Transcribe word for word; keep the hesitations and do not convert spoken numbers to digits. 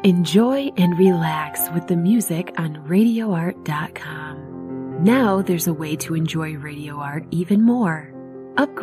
Enjoy and relax with the music on radio art dot com. Now there's a way to enjoy Radio Art even more. Upgrade